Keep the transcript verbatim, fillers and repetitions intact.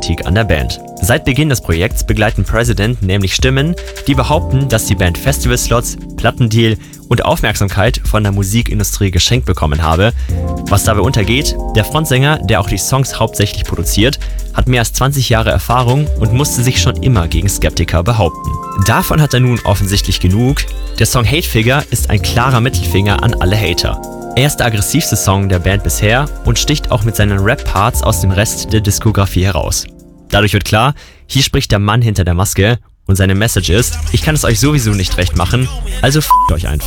Kritik an der Band. Seit Beginn des Projekts begleiten President nämlich Stimmen, die behaupten, dass die Band Festivalslots, Plattendeal und Aufmerksamkeit von der Musikindustrie geschenkt bekommen habe. Was dabei untergeht, der Frontsänger, der auch die Songs hauptsächlich produziert, hat mehr als zwanzig Jahre Erfahrung und musste sich schon immer gegen Skeptiker behaupten. Davon hat er nun offensichtlich genug. Der Song Hate Figure ist ein klarer Mittelfinger an alle Hater. Er ist der aggressivste Song der Band bisher und sticht auch mit seinen Rap-Parts aus dem Rest der Diskografie heraus. Dadurch wird klar, hier spricht der Mann hinter der Maske und seine Message ist: Ich kann es euch sowieso nicht recht machen, also f***t euch einfach.